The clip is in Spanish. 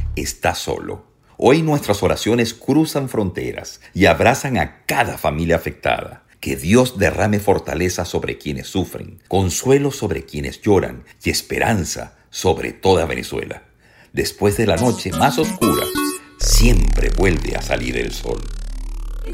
está solo. Hoy nuestras oraciones cruzan fronteras y abrazan a cada familia afectada. Que Dios derrame fortaleza sobre quienes sufren, consuelo sobre quienes lloran y esperanza sobre toda Venezuela. Después de la noche más oscura, siempre vuelve a salir el sol.